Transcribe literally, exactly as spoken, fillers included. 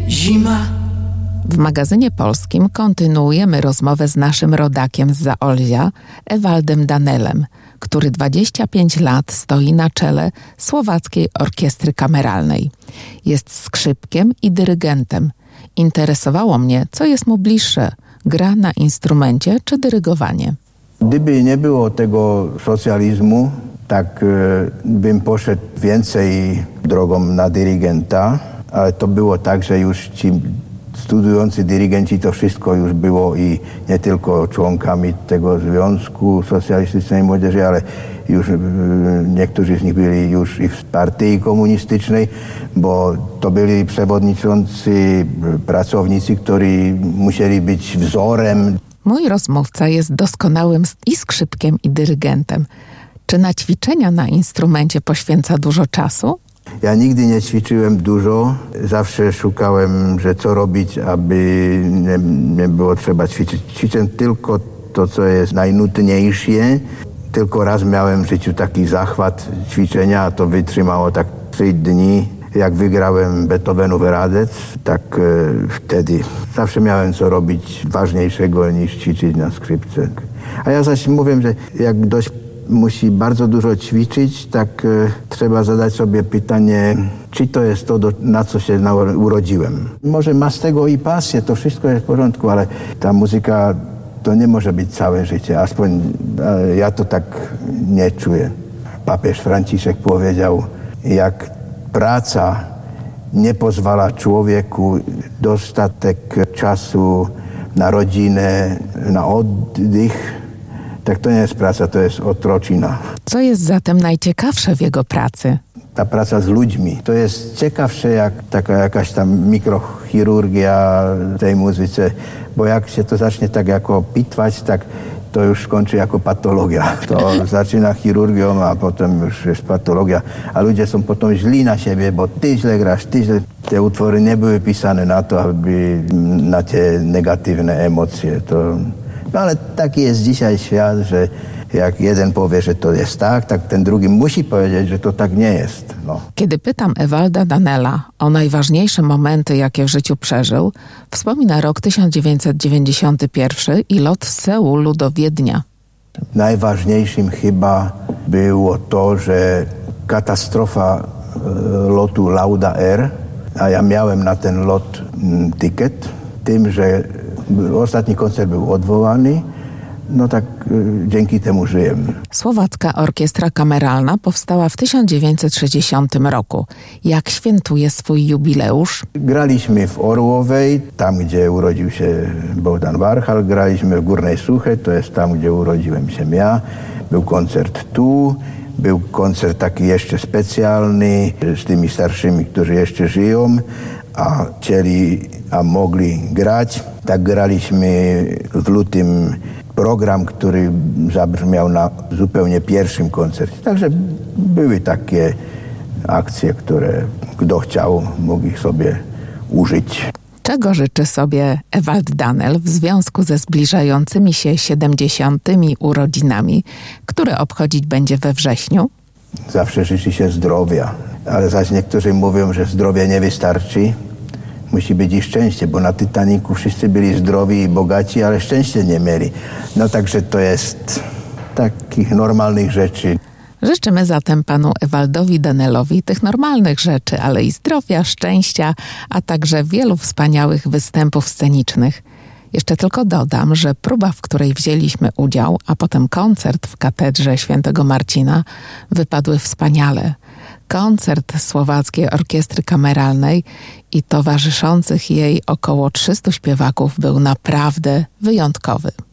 Zima. W magazynie polskim kontynuujemy rozmowę z naszym rodakiem z Zaolzia, Ewaldem Danelem, który dwadzieścia pięć lat stoi na czele Słowackiej Orkiestry Kameralnej. Jest skrzypkiem i dyrygentem. Interesowało mnie, co jest mu bliższe, gra na instrumencie czy dyrygowanie. Gdyby nie było tego socjalizmu, tak bym poszedł więcej drogą na dyrygenta, ale to było tak, że już ci studiujący dyrygenci to wszystko już było i nie tylko członkami tego Związku Socjalistycznej Młodzieży, ale już niektórzy z nich byli już i w partii komunistycznej, bo to byli przewodniczący, pracownicy, którzy musieli być wzorem. Mój rozmówca jest doskonałym i skrzypkiem, i dyrygentem. Czy na ćwiczenia na instrumencie poświęca dużo czasu? Ja nigdy nie ćwiczyłem dużo. Zawsze szukałem, że co robić, aby nie, nie było trzeba ćwiczyć. Ćwiczę tylko to, co jest najnudniejsze. Tylko raz miałem w życiu taki zachwat ćwiczenia, a to wytrzymało tak trzy dni. Jak wygrałem Beethovenów Radec, tak e, wtedy zawsze miałem co robić ważniejszego niż ćwiczyć na skrzypce. A ja zaś mówię, że jak dość musi bardzo dużo ćwiczyć, tak e, trzeba zadać sobie pytanie, czy to jest to, do, na co się na, urodziłem. Może ma z tego i pasję, to wszystko jest w porządku, ale ta muzyka to nie może być całe życie. Aspoň e, ja to tak nie czuję. Papież Franciszek powiedział, jak praca nie pozwala człowieku dostatek czasu na rodzinę, na oddech, tak to nie jest praca, to jest otrocina. Co jest zatem najciekawsze w jego pracy? Ta praca z ludźmi. To jest ciekawsze jak taka jakaś tam mikrochirurgia w tej muzyce, bo jak się to zacznie tak jako pitwać, tak to już kończy jako patologia. To zaczyna chirurgią, a potem już jest patologia, a ludzie są potem źli na siebie, bo ty źle grasz, ty źle. Te utwory nie były pisane na to, aby na te negatywne emocje. To... No ale taki jest dzisiaj świat, że jak jeden powie, że to jest tak, tak ten drugi musi powiedzieć, że to tak nie jest. No. Kiedy pytam Ewalda Danela o najważniejsze momenty, jakie w życiu przeżył, wspomina rok tysiąc dziewięćset dziewięćdziesiąty pierwszy i lot z Seulu do Wiednia. Najważniejszym chyba było to, że katastrofa lotu Lauda Air, a ja miałem na ten lot ticket, tym, że ostatni koncert był odwołany, no tak y, dzięki temu żyję. Słowacka Orkiestra Kameralna powstała w tysiąc dziewięćset sześćdziesiątym roku. Jak świętuje swój jubileusz? Graliśmy w Orłowej, tam gdzie urodził się Bogdan Warchal. Graliśmy w Górnej Suche, to jest tam, gdzie urodziłem się ja. Był koncert tu, był koncert taki jeszcze specjalny z tymi starszymi, którzy jeszcze żyją, a chcieli, a mogli grać. Tak graliśmy w lutym program, który zabrzmiał na zupełnie pierwszym koncercie. Także były takie akcje, które kto chciał, mógł ich sobie użyć. Czego życzy sobie Ewald Danel w związku ze zbliżającymi się siedemdziesiątymi urodzinami, które obchodzić będzie we wrześniu? Zawsze życzy się zdrowia, ale zaś niektórzy mówią, że zdrowie nie wystarczy. Musi być i szczęście, bo na Titanicu wszyscy byli zdrowi i bogaci, ale szczęście nie mieli. No także to jest takich normalnych rzeczy. Życzymy zatem panu Ewaldowi Danelowi tych normalnych rzeczy, ale i zdrowia, szczęścia, a także wielu wspaniałych występów scenicznych. Jeszcze tylko dodam, że próba, w której wzięliśmy udział, a potem koncert w katedrze Świętego Marcina wypadły wspaniale. Koncert Słowackiej Orkiestry Kameralnej i towarzyszących jej około trzystu śpiewaków był naprawdę wyjątkowy.